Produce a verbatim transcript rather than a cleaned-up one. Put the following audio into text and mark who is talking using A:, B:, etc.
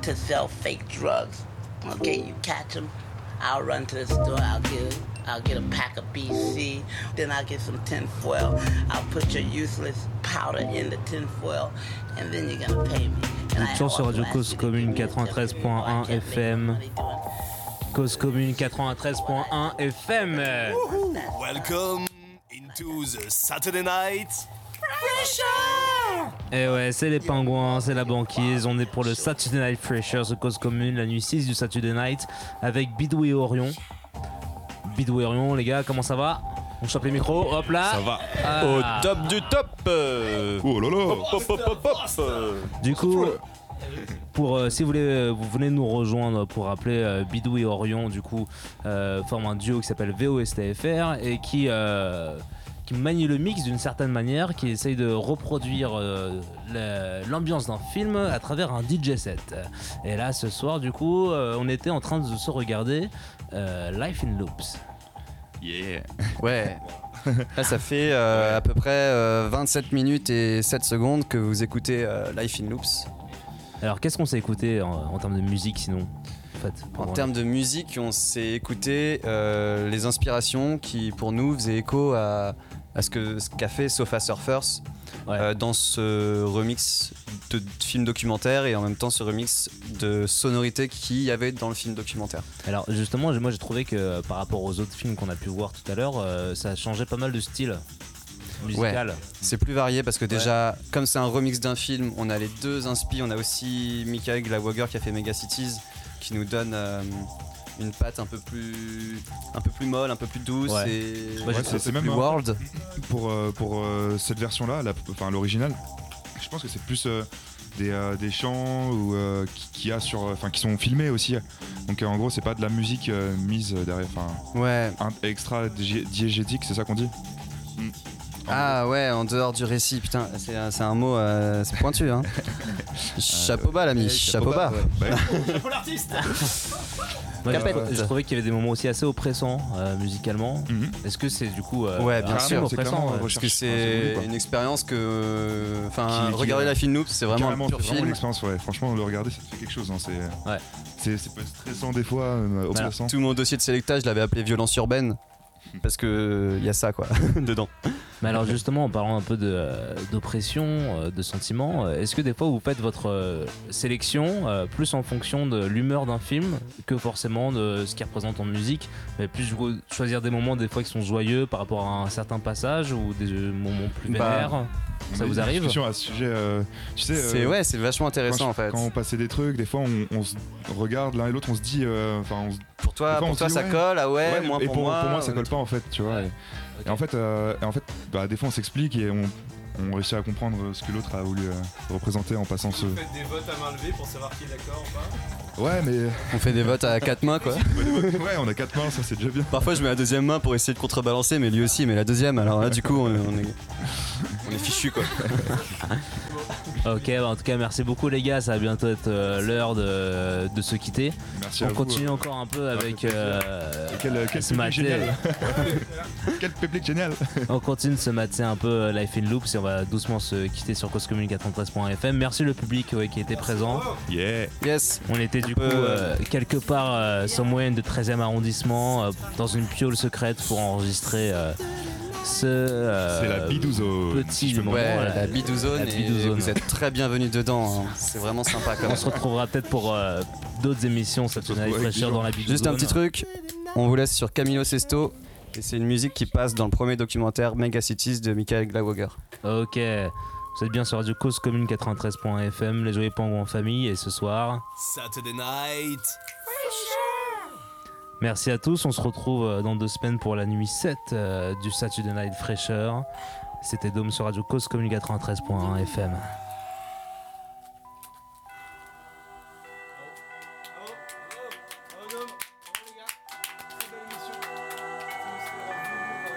A: to sell fake drugs. Okay, you catch them. I'll run to the store. I'll get I'll get a pack of B C. Then I'll get some tinfoil. I'll put your useless powder in the tinfoil, and then you're gonna pay me.
B: Toujours sur Radio Cause Commune quatre-vingt-treize point un F M. Cause Commune quatre-vingt-treize point un F M.
C: Welcome into the Saturday night.
B: Et ouais, c'est les pingouins, c'est la banquise. On est pour le Saturday Night Fresher, The Cause Commune, la nuit six du Saturday Night, avec Bidou et Orion. Bidou et Orion, les gars, comment ça va? On chope les micros, hop là.
D: Ça va.
B: Ah.
D: Au top du top. euh.
E: Oh là là.
D: Hop, hop, hop, hop, hop.
B: Du coup, pour euh, si vous voulez, vous venez nous rejoindre pour rappeler euh, Bidou et Orion, du coup, euh, forment un duo qui s'appelle V O S T F R et qui euh, qui manie le mix d'une certaine manière, qui essaye de reproduire euh, la, l'ambiance d'un film à travers un D J set. Et là, ce soir, du coup, euh, on était en train de se regarder euh, Life in Loops.
E: Yeah.
F: Ouais. Là, ça fait euh, à peu près euh, vingt-sept minutes et sept secondes que vous écoutez euh, Life in Loops.
B: Alors, qu'est-ce qu'on s'est écouté en, en termes de musique, sinon en, fait,
F: en termes de musique, on s'est écouté euh, les inspirations qui, pour nous, faisaient écho à, à ce, que, ce qu'a fait Sofa Surfers ouais. euh, dans ce remix de, de film documentaire et en même temps ce remix de sonorité qu'il y avait dans le film documentaire.
B: Alors justement, moi j'ai trouvé que par rapport aux autres films qu'on a pu voir tout à l'heure, euh, ça a changé pas mal de style musical.
F: Ouais, c'est plus varié parce que déjà, ouais. comme c'est un remix d'un film, on a les deux inspi, on a aussi Michael Glawager qui a fait Megacities qui nous donne euh, une patte un peu plus un peu plus molle, un peu plus douce ouais. et
E: ouais, c'est, c'est même
F: plus world.
E: Pour euh, pour euh, cette version là, enfin l'original, je pense que c'est plus euh, des, euh, des chants ou euh, qui, qui a sur enfin qui sont filmés aussi. Donc euh, en gros, c'est pas de la musique euh, mise derrière, enfin
F: ouais.
E: extra diégétique, c'est ça qu'on dit. Mm.
F: Ah ouais, en dehors du récit, putain, c'est, c'est un mot, euh, c'est pointu, hein. Chapeau bas, l'ami, chapeau bas.
C: Chapeau l'artiste.
B: Moi, je, je trouvais qu'il y avait des moments aussi assez oppressants euh, musicalement.
E: Mm-hmm.
B: Est-ce que c'est du coup euh,
F: ouais, bien sûr,
B: oppressant
F: ouais. Parce que c'est une expérience que, enfin, regarder la film Noob, c'est vraiment un pur
E: c'est
F: film.
E: Vraiment l'expérience, ouais. Franchement, le regarder, ça fait quelque chose. Hein. C'est,
B: ouais.
E: c'est, c'est pas stressant des fois, euh, oppressant.
F: Alors, tout mon dossier de sélectage, je l'avais appelé violence urbaine. Parce que il y a ça quoi dedans.
B: Mais alors justement en parlant un peu de, euh, d'oppression, euh, de sentiments, euh, est-ce que des fois vous faites votre euh, sélection euh, plus en fonction de l'humeur d'un film que forcément de ce qu'il représente en musique, mais plus choisir des moments des fois qui sont joyeux par rapport à un certain passage ou des moments plus vénères bah, ça vous arrive?
E: À ce sujet, euh, tu sais,
F: c'est, euh, ouais, c'est vachement intéressant
E: je,
F: en fait.
E: Quand on passait des trucs, des fois on, on se regarde l'un et l'autre, on se dit, enfin, euh,
F: pour toi, pour toi
E: dit,
F: ça
E: ouais,
F: colle, ah ouais,
E: ouais
F: moi
E: et
F: pour,
E: pour
F: moi,
E: pour moi ça colle pas en fait, tu vois.
B: Ouais.
E: Et,
B: okay.
E: et en fait, euh, et en fait, bah, des fois on s'explique et on, on réussit à comprendre ce que l'autre a voulu euh, représenter en passant ce.
C: Vous faites des votes à main levée pour savoir qui est d'accord ou pas?
E: Ouais, mais.
F: On fait des votes à quatre mains quoi.
E: Ouais, on a quatre mains, ça c'est déjà bien.
F: Parfois je mets la deuxième main pour essayer de contrebalancer, mais lui aussi, mais la deuxième, alors là du coup on, on est. On est fichu quoi.
B: Ok, bah en tout cas merci beaucoup les gars, ça va bientôt être euh, l'heure de, de se quitter.
E: Merci
B: on
E: à
B: continue
E: vous.
B: encore un peu avec euh,
E: quel, quel
B: ce
E: public génial. Quel public génial.
B: On continue de se mater un peu Life in Loops et on va doucement se quitter sur Cause Commune quatre-vingt-treize point F M. Merci le public ouais, qui était présent.
E: Yeah.
F: Yes.
B: On était du coup euh, quelque part euh, somewhere de treizième arrondissement euh, dans une piole secrète pour enregistrer euh, ce euh,
E: c'est la Bidouzone.
B: Petit moment.
F: Ouais,
B: la,
F: la Bidouzone.
B: La Bidouzone.
F: Vous êtes très bienvenus dedans. Hein. C'est vraiment sympa. Quand
B: on
F: même.
B: se retrouvera peut-être pour euh, d'autres émissions cette semaine avec Fraîcheur dans la Bidouzone.
F: Juste un petit truc. On vous laisse sur Camilo Sesto. Et c'est une musique qui passe dans le premier documentaire Megacities de Michael Glawager.
B: Ok. Vous êtes bien sur Radio Cause Commune quatre-vingt-treize point F M, les joyeux pingouins en famille, et ce soir...
C: Saturday Night
B: Merci à tous, on se retrouve dans deux semaines pour la nuit sept euh, du Saturday Night Fresher. C'était Dôme sur Radio Cause Commune quatre-vingt-treize point un F M.